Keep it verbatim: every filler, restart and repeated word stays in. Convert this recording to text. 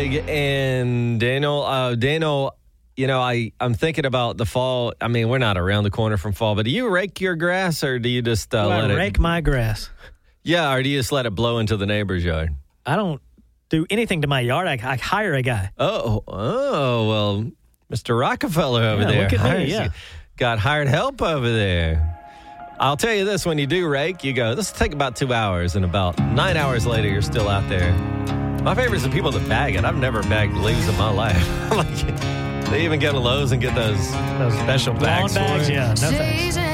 And Daniel, uh, Daniel, you know, I, I'm thinking about the fall. I mean, we're not around the corner from fall, but do you rake your grass or do you just uh, Do let I it? rake my grass? Yeah, or do you just let it blow into the neighbor's yard? I don't do anything to my yard. I, I hire a guy. Oh, oh, well, Mister Rockefeller over Yeah, there. look at me, hires- yeah. Got hired help over there. I'll tell you this, when you do rake, you go, this will take about two hours, and about nine hours later, you're still out there. My favorite is the people that bag it. I've never bagged leaves in my life. Like, they even get to Lowe's and get those, those special Lawn bags for bags, it. yeah. No thanks.